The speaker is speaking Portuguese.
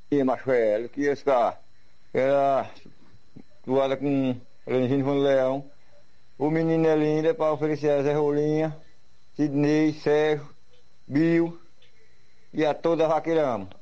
E macho velho, que esse cara era doada com Lenzinho Fundo Leão. O menino é lindo, é para oferecer a Zé Rolinha, Sidney, Sérgio, Bill e a toda a vaqueirama.